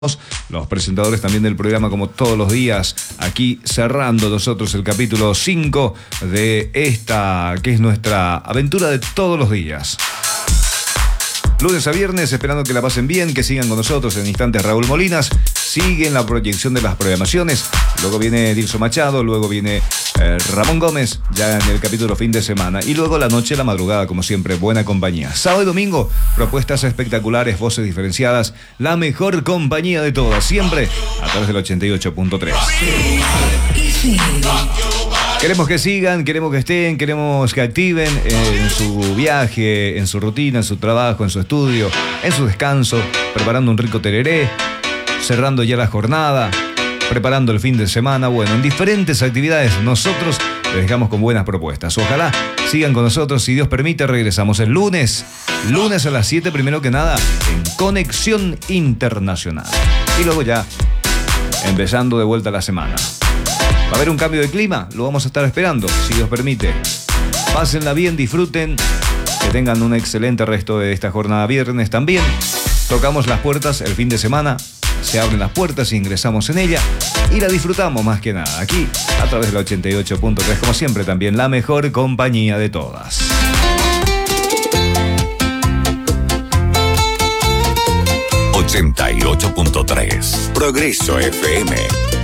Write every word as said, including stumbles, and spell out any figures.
Los presentadores también del programa, como todos los días, aquí cerrando nosotros el capítulo cinco de esta, que es nuestra aventura de todos los días. Lunes a viernes, esperando que la pasen bien, que sigan con nosotros. En instantes Raúl Molinas, sigue en la proyección de las programaciones. Luego viene Dirso Machado, luego viene eh, Ramón Gómez, ya en el capítulo fin de semana. Y luego la noche, la madrugada, como siempre, buena compañía. Sábado y domingo, propuestas espectaculares, voces diferenciadas, la mejor compañía de todas, siempre a través del ochenta y ocho punto tres. Queremos que sigan, queremos que estén, queremos que activen en su viaje, en su rutina, en su trabajo, en su estudio, en su descanso, preparando un rico tereré, cerrando ya la jornada, preparando el fin de semana. Bueno, en diferentes actividades nosotros les dejamos con buenas propuestas. Ojalá sigan con nosotros, si Dios permite. Regresamos el lunes, lunes a las siete, primero que nada, en Conexión Internacional. Y luego ya, empezando de vuelta la semana. ¿Va a haber un cambio de clima? Lo vamos a estar esperando, si Dios permite. Pásenla bien, disfruten, que tengan un excelente resto de esta jornada viernes también. Tocamos las puertas el fin de semana, se abren las puertas e ingresamos en ella y la disfrutamos más que nada, aquí a través del ochenta y ocho punto tres, como siempre también la mejor compañía de todas. ochenta y ocho punto tres Progreso F M.